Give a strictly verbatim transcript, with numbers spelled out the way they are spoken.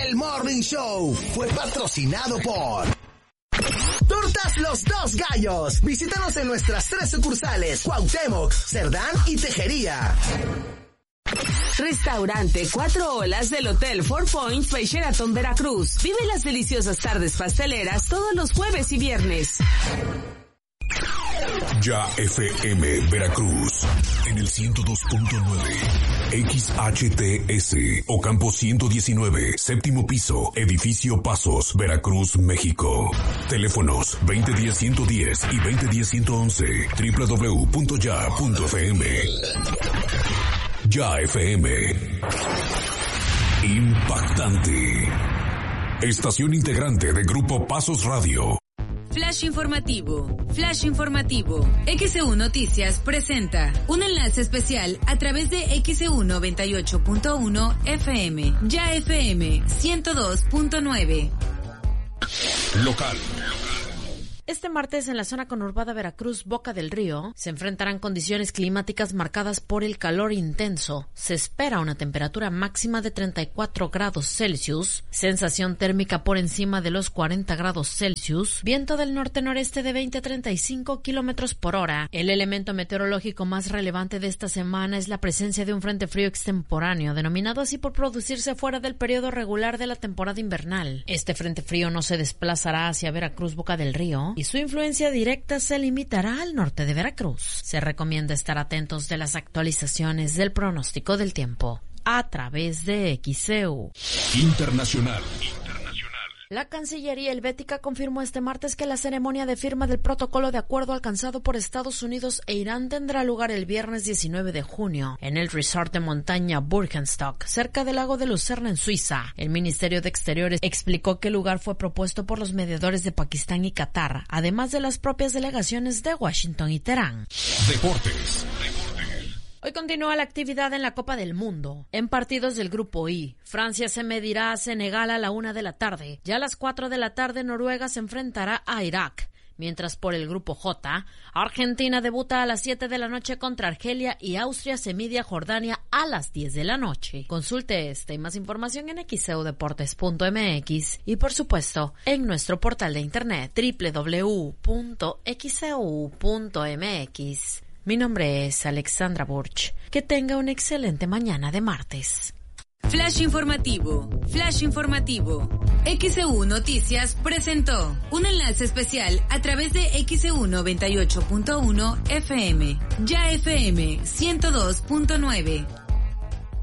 El Morning Show fue patrocinado por Tortas Los Dos Gallos. Visítanos en nuestras tres sucursales: Cuauhtémoc, Cerdán y Tejería. Restaurante Cuatro Olas del Hotel Four Points by Sheraton Veracruz. Vive las deliciosas tardes pasteleras todos los jueves y viernes. Ya F M Veracruz en el ciento dos punto nueve, X H T S Ocampo ciento diecinueve, séptimo piso, edificio Pasos, Veracruz, México. Teléfonos veinte diez ciento diez y veinte diez ciento once, doble u doble u doble u punto ya punto f m. Ya F M. Impactante. Estación integrante de Grupo Pasos Radio. Flash informativo, Flash informativo. X E U Noticias presenta un enlace especial a través de X E U noventa y ocho punto uno F M, Ya F M ciento dos punto nueve. Local. Este martes en la zona conurbada Veracruz, Boca del Río, se enfrentarán condiciones climáticas marcadas por el calor intenso. Se espera una temperatura máxima de treinta y cuatro grados Celsius, sensación térmica por encima de los cuarenta grados Celsius, viento del norte-noreste de veinte a treinta y cinco kilómetros por hora. El elemento meteorológico más relevante de esta semana es la presencia de un frente frío extemporáneo, denominado así por producirse fuera del periodo regular de la temporada invernal. Este frente frío no se desplazará hacia Veracruz, Boca del Río, y su influencia directa se limitará al norte de Veracruz. Se recomienda estar atentos de las actualizaciones del pronóstico del tiempo a través de X E U. Internacional. La Cancillería helvética confirmó este martes que la ceremonia de firma del protocolo de acuerdo alcanzado por Estados Unidos e Irán tendrá lugar el viernes diecinueve de junio en el resort de montaña Burgenstock, cerca del lago de Lucerna en Suiza. El Ministerio de Exteriores explicó que el lugar fue propuesto por los mediadores de Pakistán y Qatar, además de las propias delegaciones de Washington y Teherán. Deportes. Hoy continúa la actividad en la Copa del Mundo. En partidos del Grupo I, Francia se medirá a Senegal a la una de la tarde. Ya a las cuatro de la tarde Noruega se enfrentará a Irak. Mientras por el Grupo J, Argentina debuta a las siete de la noche contra Argelia y Austria se mide a Jordania a las diez de la noche. Consulte esta y más información en x e u deportes punto m x y por supuesto en nuestro portal de internet doble u doble u doble u punto x e u punto m x. Mi nombre es Alexandra Burch. Que tenga una excelente mañana de martes. Flash informativo, Flash informativo. X E U Noticias presentó un enlace especial a través de X E U noventa y ocho punto uno F M, Ya F M ciento dos punto nueve.